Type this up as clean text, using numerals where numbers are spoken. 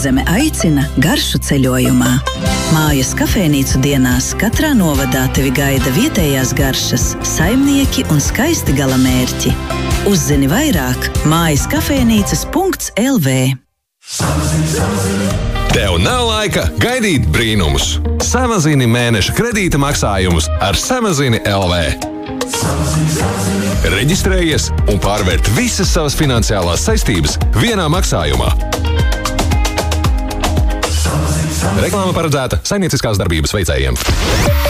Kurzeme aicina garšu ceļojumā. Mājas kafejnīcu dienās katrā novadā tevi gaida vietējās garšas, saimnieki un skaisti galamērķi. Uzzini vairāk mājaskafejnīcas.lv. Tev nav laika gaidīt brīnumus. Samazini mēneša kredīta maksājumus ar Samazini LV. Reģistrējies un pārvērt visas savas finansiālās saistības vienā maksājumā. Reklāma paredzēta saimnieciskās darbības veicējiem.